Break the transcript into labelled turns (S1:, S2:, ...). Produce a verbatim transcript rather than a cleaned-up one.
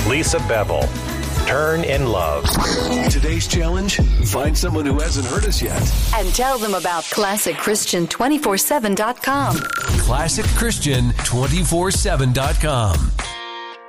S1: Lisa Bevel. Turn in Love.
S2: Today's challenge, find someone who hasn't heard us yet.
S3: And tell them about Classic Christian two forty-seven dot com.
S2: Classic Christian two forty-seven dot com.